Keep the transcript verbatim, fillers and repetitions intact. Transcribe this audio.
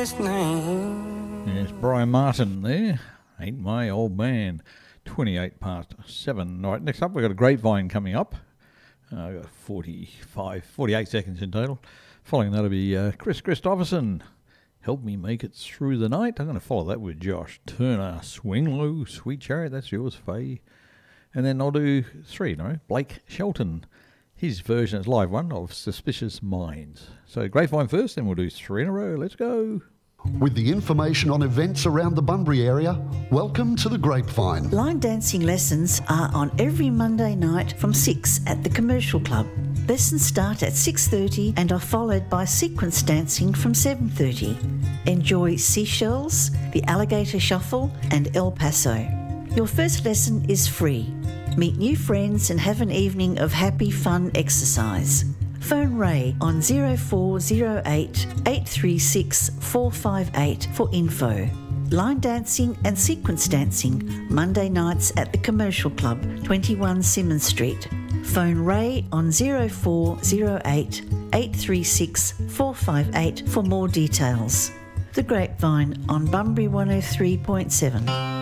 listening. Yes, Brian Martin there. Ain't my old man. twenty-eight past seven. All right, next up we've got a grapevine coming up. Uh, I've got forty-five, forty-eight seconds in total. Following that'll be uh, Chris Christopherson. Help Me Make It Through the Night. I'm going to follow that with Josh Turner. Swing Low, Sweet Chariot. That's yours, Faye. And then I'll do three, no? Blake Shelton. His version is live one of Suspicious Minds. So grapevine first, then we'll do three in a row. Let's go. With the information on events around the Bunbury area, welcome to the Grapevine. Line dancing lessons are on every Monday night from six at the Commercial Club. Lessons start at six thirty and are followed by sequence dancing from seven thirty. Enjoy Seashells, the Alligator Shuffle and El Paso. Your first lesson is free. Meet new friends and have an evening of happy, fun exercise. Phone Ray on zero four zero eight, eight three six, four five eight for info. Line dancing and sequence dancing, Monday nights at the Commercial Club, twenty-one Simmons Street. Phone Ray on zero four zero eight, eight three six, four five eight for more details. The Grapevine on Bunbury one oh three point seven.